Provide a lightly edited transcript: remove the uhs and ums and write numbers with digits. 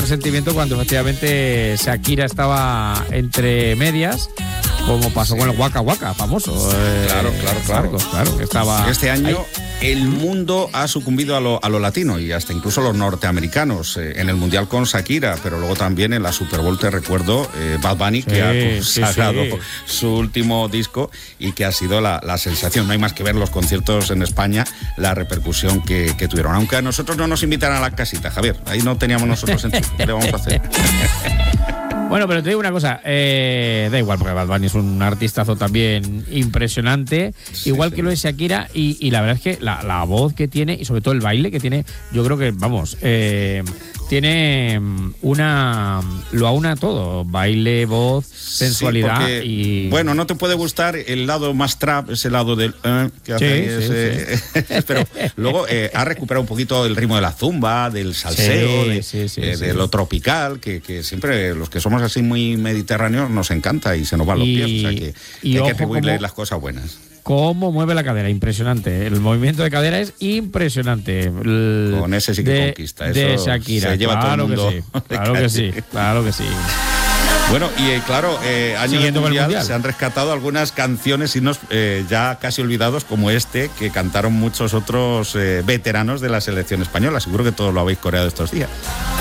resentimiento cuando efectivamente Shakira estaba entre medias, como pasó con el Waka Waka, famoso. Claro, que estaba... Este año ahí. el mundo ha sucumbido a lo latino y hasta incluso los norteamericanos, en el Mundial con Shakira, pero luego también en la Super Bowl, te recuerdo, Bad Bunny, que ha consagrado su último disco y que ha sido la sensación. No hay más que ver los conciertos en España, la repercusión que tuvieron. Aunque a nosotros no nos invitan a la casita, Javier, ahí no teníamos nosotros en ¿qué le vamos a hacer? Bueno, pero te digo una cosa, da igual, porque Bad Bunny es un artistazo también impresionante, igual que lo es Shakira, y la verdad es que la voz que tiene, y sobre todo el baile que tiene, yo creo que, vamos, tiene lo aúna todo, baile, voz, sensualidad, porque, y... Bueno, no te puede gustar el lado más trap, ese lado del que hace pero luego ha recuperado un poquito el ritmo de la zumba, del salseo, de lo tropical, que siempre los que somos así muy mediterráneos nos encanta y se nos van los pies, o sea que hay que atribuirle las cosas buenas. Cómo mueve la cadera, impresionante. El movimiento de cadera es impresionante. Con ese sí que conquista. Eso de Shakira. Se lleva todo el mundo. Claro que sí. Bueno, y claro, año Siguiendo del mundial, mundial, se han rescatado algunas canciones, himnos ya casi olvidados, como este, que cantaron muchos otros veteranos de la selección española. Seguro que todos lo habéis coreado estos días.